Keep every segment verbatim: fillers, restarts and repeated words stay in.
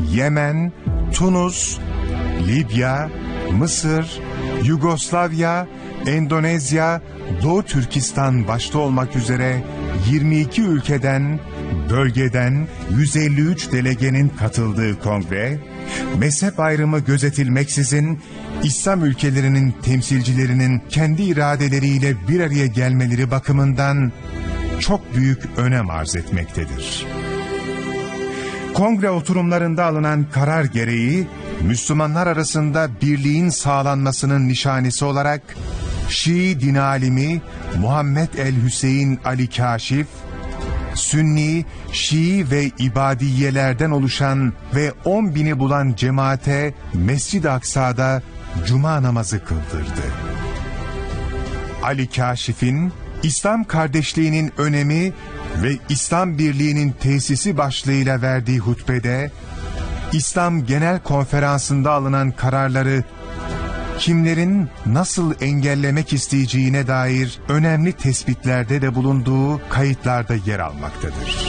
Yemen, Tunus, Libya, Mısır, Yugoslavya, Endonezya, Doğu Türkistan başta olmak üzere yirmi iki ülkeden, bölgeden yüz elli üç delegenin katıldığı kongre, mezhep ayrımı gözetilmeksizin İslam ülkelerinin temsilcilerinin kendi iradeleriyle bir araya gelmeleri bakımından çok büyük önem arz etmektedir. Kongre oturumlarında alınan karar gereği Müslümanlar arasında birliğin sağlanmasının nişanesi olarak Şii din alimi Muhammed el-Hüseyin Ali Kâşif, Sünni, Şii ve İbadiyelerden oluşan ve on bini bulan cemaate Mescid-i Aksa'da Cuma namazı kıldırdı. Ali Kâşif'in İslam kardeşliğinin önemi ve İslam birliğinin tesisi başlığıyla verdiği hutbede, İslam Genel Konferansı'nda alınan kararları kimlerin nasıl engellemek isteyeceğine dair önemli tespitlerde de bulunduğu kayıtlarda yer almaktadır.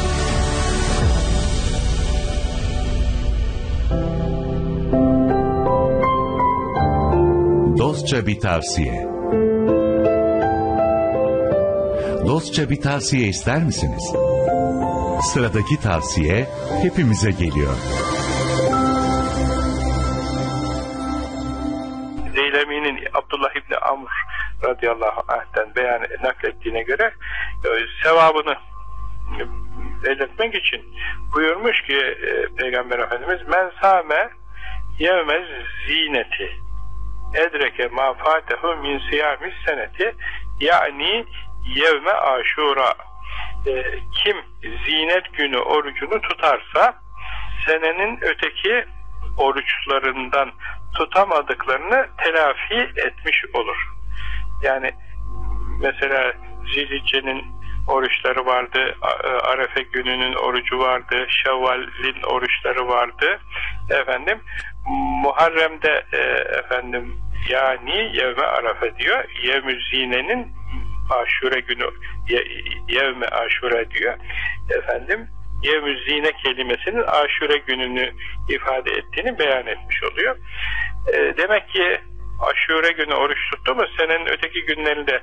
Dostça bir tavsiye. Dostça bir tavsiye ister misiniz? Sıradaki tavsiye hepimize geliyor. Zeylemi'nin Abdullah İbni Amr radıyallahu anh'ten beyan naklettiğine göre sevabını elde etmek için buyurmuş ki Peygamber Efendimiz, men sâme yevmez zineti edreke ma fâtehu min siyamis seneti, yani yevme aşura, kim zinet günü orucunu tutarsa senenin öteki oruçlarından tutamadıklarını telafi etmiş olur. Yani mesela Zilhicce'nin oruçları vardı, Arefe gününün orucu vardı, Şevval'in oruçları vardı. Efendim Muharrem'de e, efendim yani yevme Arefe diyor. Yevmü zinenin Aşure günü, yevme Aşure diyor. Efendim yevmü zine kelimesinin Aşure gününü ifade ettiğini beyan etmiş oluyor. E, demek ki Aşure günü oruç tuttu mu senenin öteki günlerinde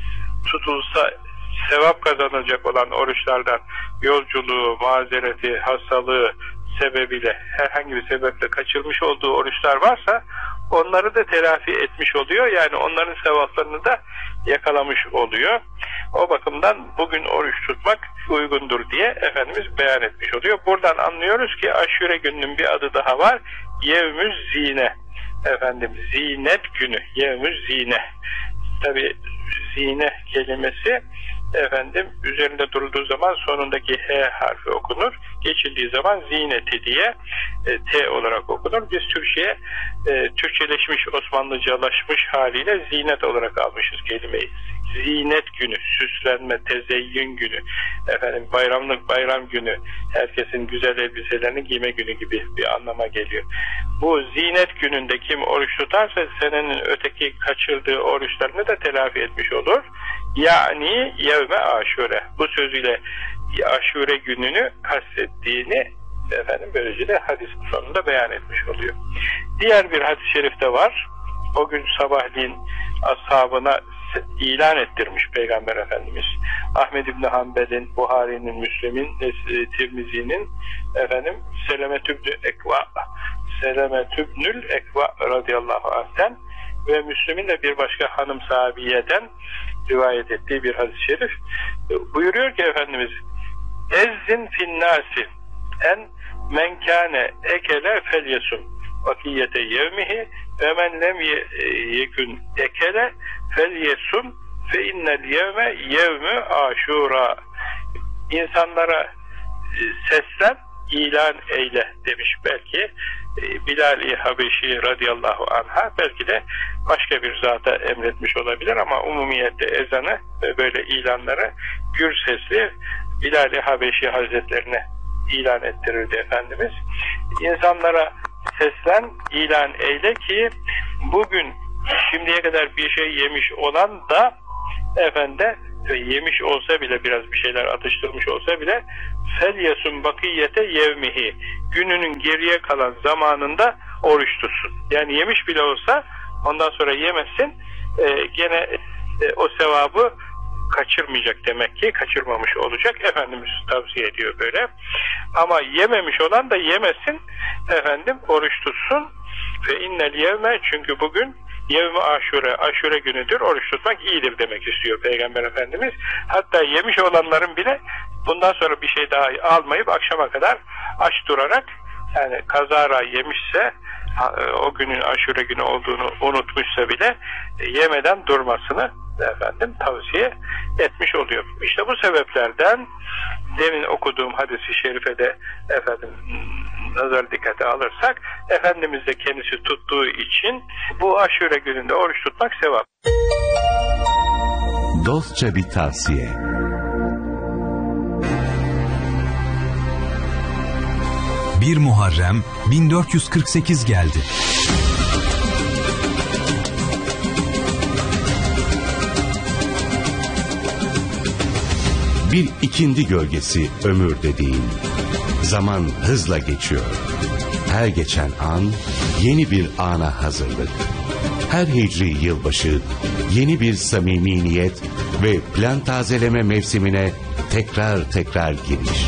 tutulsa sevap kazanılacak olan oruçlardan yolculuğu, mazereti, hastalığı sebebiyle herhangi bir sebeple kaçırmış olduğu oruçlar varsa onları da telafi etmiş oluyor. Yani onların sevaplarını da yakalamış oluyor. O bakımdan bugün oruç tutmak uygundur diye Efendimiz beyan etmiş oluyor. Buradan anlıyoruz ki Aşure gününün bir adı daha var. Yevmüz zine. Efendim zinet günü. Yevmüz zine. Tabi zine kelimesi efendim üzerinde durulduğu zaman sonundaki H harfi okunur. Geçildiği zaman zineti diye e, T olarak okunur. Biz Türkçe'ye e, Türkçeleşmiş, Osmanlıcalaşmış haliyle zinet olarak almışız kelimeyi. Zinet günü, süslenme, tezeyyün günü, efendim bayramlık bayram günü, herkesin güzel elbiselerini giyme günü gibi bir anlama geliyor. Bu zinet gününde kim oruç tutarsa senenin öteki kaçırdığı oruçlarını da telafi etmiş olur. Yani yevme aşure. Bu sözüyle aşure gününü kastettiğini efendim böylece de hadisin sonunda beyan etmiş oluyor. Diğer bir hadis-i şerifte var. O gün sabahleyin ashabına ilan ettirmiş Peygamber Efendimiz. Ahmed İbni Hanbel'in, Buhari'nin, Müslim'in, Tirmizi'nin efendim Selemetübnü Ekva Selemetübnül Ekva radıyallahu anh'ten ve Müslim'in de bir başka hanım sahabiyeden rivayet ettiği bir hadis-i şerif buyuruyor ki Efendimiz, ezzin finnâsi en men kâne ekele felyesum vakiyete yevmihi ve men lem yekün ekele felyesum fe innel yevme yevmü aşura. İnsanlara seslen, ilan eyle demiş belki Bilal-i Habeşi radıyallahu anh'a, belki de başka bir zata emretmiş olabilir ama umumiyette ezanı ve böyle ilanları gür sesli Bilal-i Habeşi hazretlerine ilan ettirirdi Efendimiz. İnsanlara seslen, ilan eyle ki bugün şimdiye kadar bir şey yemiş olan da efendim ve yemiş olsa bile, biraz bir şeyler atıştırmış olsa bile felyesun bakiyete yevmihi, gününün geriye kalan zamanında oruç tutsun. Yani yemiş bile olsa ondan sonra yemezsin, e, gene e, o sevabı kaçırmayacak, demek ki kaçırmamış olacak. Efendimiz tavsiye ediyor böyle. Ama yememiş olan da yemesin, efendim oruç tutsun. Ve innel yevme, çünkü bugün yevmi aşure, aşure günüdür, oruç tutmak iyidir demek istiyor Peygamber Efendimiz. Hatta yemiş olanların bile bundan sonra bir şey daha almayıp akşama kadar aç durarak, yani kazara yemişse, o günün aşure günü olduğunu unutmuşsa bile yemeden durmasını efendim tavsiye etmiş oluyor. İşte bu sebeplerden demin okuduğum hadis-i şerifede efendim nazar dikkate alırsak, Efendimiz de kendisi tuttuğu için bu aşure gününde oruç tutmak sevap. Dostça bir tavsiye. bir Muharrem bin dört yüz kırk sekiz geldi. Bir ikindi gölgesi ömür dediğin. Zaman hızla geçiyor. Her geçen an yeni bir ana hazırlık. Her hicri yılbaşı yeni bir samimi niyet ve plan tazeleme mevsimine tekrar tekrar giriş.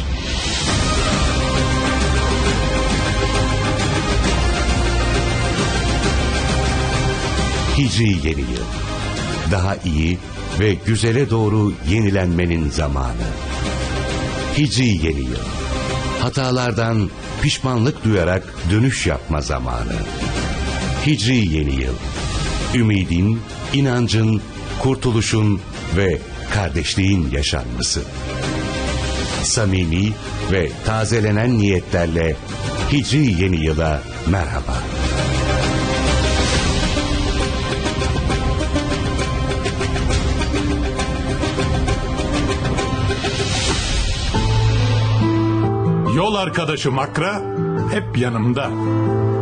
Hicri yeni yıl. Daha iyi ve güzele doğru yenilenmenin zamanı. Hicri yeni yıl. Hatalardan pişmanlık duyarak dönüş yapma zamanı. Hicri yeni yıl. Ümidin, inancın, kurtuluşun ve kardeşliğin yaşanması. Samimi ve tazelenen niyetlerle Hicri yeni yıla merhaba. Yol arkadaşım Akra hep yanımda.